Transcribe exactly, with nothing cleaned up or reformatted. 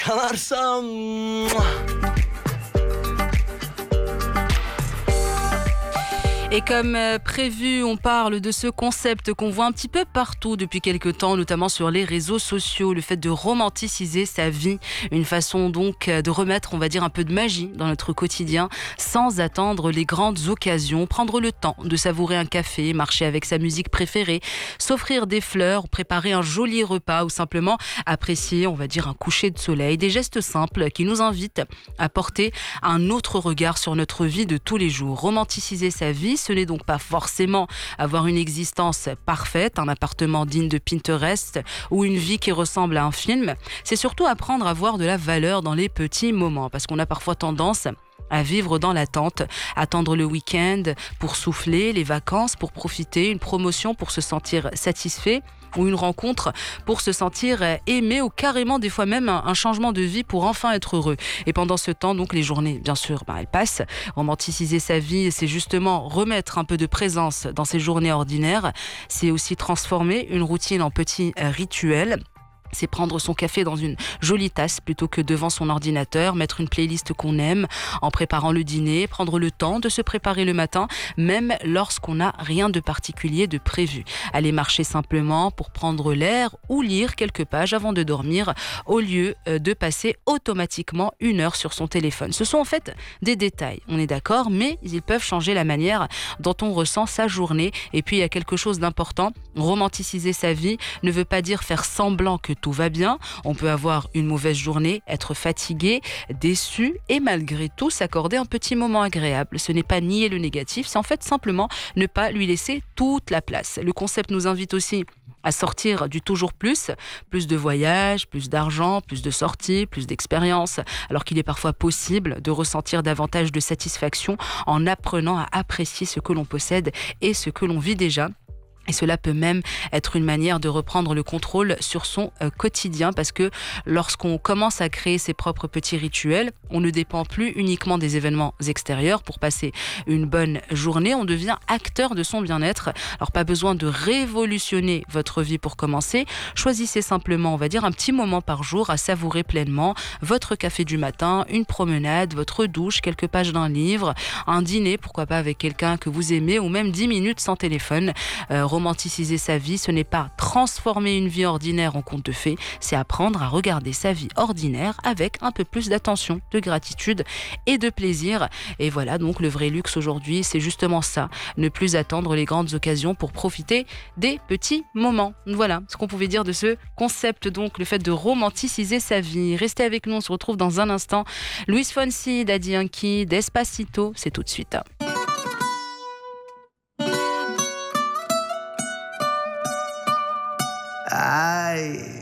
Kanarsam. Et comme prévu, on parle de ce concept qu'on voit un petit peu partout depuis quelques temps, notamment sur les réseaux sociaux, le fait de romanticiser sa vie, une façon donc de remettre, on va dire, un peu de magie dans notre quotidien sans attendre les grandes occasions, prendre le temps de savourer un café, marcher avec sa musique préférée, s'offrir des fleurs, préparer un joli repas ou simplement apprécier, on va dire, un coucher de soleil, des gestes simples qui nous invitent à porter un autre regard sur notre vie de tous les jours. Romanticiser sa vie, ce n'est donc pas forcément avoir une existence parfaite, un appartement digne de Pinterest ou une vie qui ressemble à un film. C'est surtout apprendre à voir de la valeur dans les petits moments, parce qu'on a parfois tendance à vivre dans l'attente, attendre le week-end pour souffler, les vacances pour profiter, une promotion pour se sentir satisfait, ou une rencontre pour se sentir aimé, ou carrément des fois même un changement de vie pour enfin être heureux. Et pendant ce temps, donc les journées, bien sûr, ben, elles passent. Romanticiser sa vie, c'est justement remettre un peu de présence dans ces journées ordinaires. C'est aussi transformer une routine en petits rituels. C'est prendre son café dans une jolie tasse plutôt que devant son ordinateur, mettre une playlist qu'on aime en préparant le dîner, prendre le temps de se préparer le matin, même lorsqu'on n'a rien de particulier de prévu. Aller marcher simplement pour prendre l'air ou lire quelques pages avant de dormir au lieu de passer automatiquement une heure sur son téléphone. Ce sont en fait des détails, on est d'accord, mais ils peuvent changer la manière dont on ressent sa journée. Et puis il y a quelque chose d'important, romanticiser sa vie ne veut pas dire faire semblant que tout va bien. On peut avoir une mauvaise journée, être fatigué, déçu et malgré tout s'accorder un petit moment agréable. Ce n'est pas nier le négatif, c'est en fait simplement ne pas lui laisser toute la place. Le concept nous invite aussi à sortir du toujours plus, plus de voyages, plus d'argent, plus de sorties, plus d'expériences, alors qu'il est parfois possible de ressentir davantage de satisfaction en apprenant à apprécier ce que l'on possède et ce que l'on vit déjà. Et cela peut même être une manière de reprendre le contrôle sur son euh, quotidien, parce que lorsqu'on commence à créer ses propres petits rituels, on ne dépend plus uniquement des événements extérieurs pour passer une bonne journée, on devient acteur de son bien-être. Alors pas besoin de révolutionner votre vie pour commencer, choisissez simplement, on va dire, un petit moment par jour à savourer pleinement, votre café du matin, une promenade, votre douche, quelques pages d'un livre, un dîner, pourquoi pas avec quelqu'un que vous aimez, ou même dix minutes sans téléphone. Euh, Romanticiser sa vie, ce n'est pas transformer une vie ordinaire en conte de fées, c'est apprendre à regarder sa vie ordinaire avec un peu plus d'attention, de gratitude et de plaisir. Et voilà, donc le vrai luxe aujourd'hui, c'est justement ça, ne plus attendre les grandes occasions pour profiter des petits moments. Voilà ce qu'on pouvait dire de ce concept, donc le fait de romanticiser sa vie. Restez avec nous, on se retrouve dans un instant. Luis Fonsi, Daddy Yankee, Despacito, c'est tout de suite. Ay.